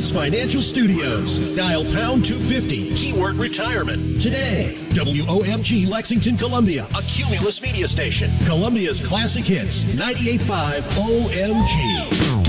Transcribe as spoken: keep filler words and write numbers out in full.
House Financial Studios. Dial pound two fifty, keyword retirement. Today, W O M G Lexington, Columbia, a Cumulus media station. Columbia's classic hits, ninety-eight point five O M G.